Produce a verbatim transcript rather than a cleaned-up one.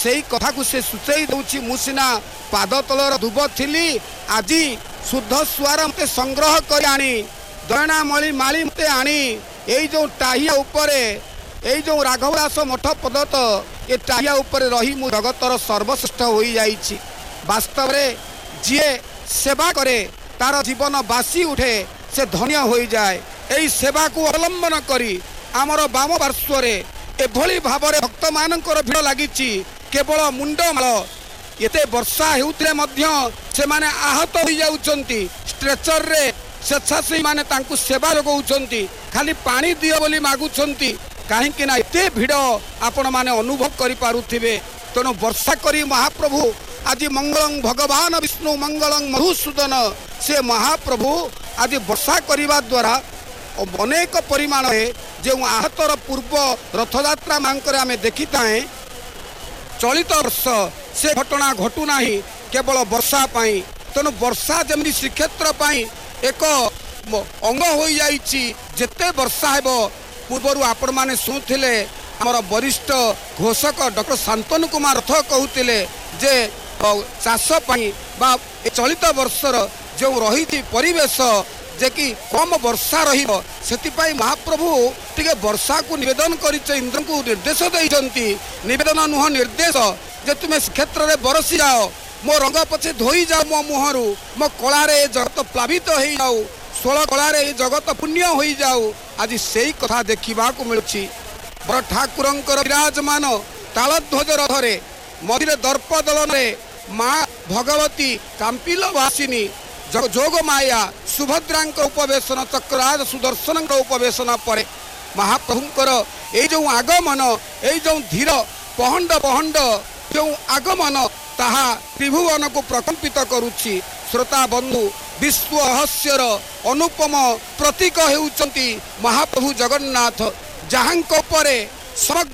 सेई कथा को से सूचई दउछि मु सिना पाद तलर दुब थिली आज शुद्ध सुआर मते संग्रह कर आनी दयना मली माली मते आनी एई जो टाहिया उपरे एई जो राघवदास मठ पदत ये टाहिया उपरे रही मु जगतर सर्वश्रेष्ठ होई जाइछि। वास्तव रे जिए सेवा करे तार जीवन बासी उठे से धन्य हो जाए। एई सेवा को अवलंबन करी आमर बाम पार्श्व रे एभली भावरे भक्त मानकर भिड़ लागिछि। केवल मुंड माल एते वर्षा हेउतले मध्य से माने आहत हो जाउछंती स्ट्रेचर रे स्वेच्छासेवी माने तांकु सेवा जोगौछंती खाली पानी दियो बोली मागुछंती काहेकि ना एते भिड़ आपण माने अनुभव करि पारुथिबे। तेणु वर्षा करी महाप्रभु आज मंगलं भगवान विष्णु मंगलं मधुसूदन से महाप्रभु आज वर्षा करने द्वारा अनेक परिमाण जो आहतर पूर्व रथयात्रा मानकर आम देखी थाए चलित वर्ष से घटना घटुना केवल वर्षा पाई। तेणु वर्षा जमी श्रीक्षेत्र एक अंग हो जाइछि। जेते वर्षा हेब पूर्वर आपण माने शुणुथिले आमर वरिष्ठ घोषक डॉक्टर शांतनु कुमार रथ कहते जे चाष बा चलित वर्षर जो रही परिवेश जे कि कम वर्षा रहिबो सेतिपाई महाप्रभु टिके वर्षा को निवेदन करिचे इंद्र को निर्देश देइछंती। निवेदन नुह निर्देश जे तुमे क्षेत्र रे बरसी जाओ मो रंग पछे धोई जाओ मो मुहरु मो कलारे जगत प्लावित हो जाओ सोल कलारे जगत पुण्य हो जाओ। आज सेई कथा देखिबा को मिलुछि। बर ठाकुरंकर विराजमान तालध्वज रथरे मझिरे दर्प दलन रे माँ भगवती कांपिल वासिनी जोग माया सुभद्रा उपवेशन चक्रराज सुदर्शन उपवेशन पर महाप्रभुंकर ये जो आगमन ये जो धीर पहंड पहंड जो आगमन ताहा त्रिभुवन को प्रकंपित करुछि। श्रोता बंधु विश्व रहस्यर अनुपम प्रतीक हेउचंती महाप्रभु जगन्नाथ जहांको परे समग्र